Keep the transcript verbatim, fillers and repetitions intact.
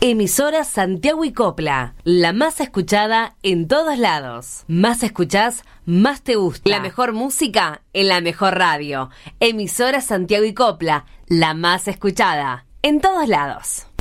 Emisora Santiago y Copla, la más escuchada en todos lados. Más escuchás, más te gusta. La mejor música en la mejor radio. Emisora Santiago y Copla, la más escuchada en todos lados.